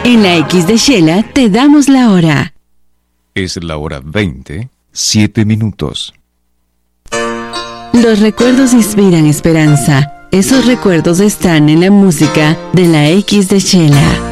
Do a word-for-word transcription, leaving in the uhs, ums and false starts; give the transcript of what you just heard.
En la X de Shela te damos la hora. Es la hora veinte, siete minutos. Los recuerdos inspiran esperanza. Esos recuerdos están en la música de la X de Shela.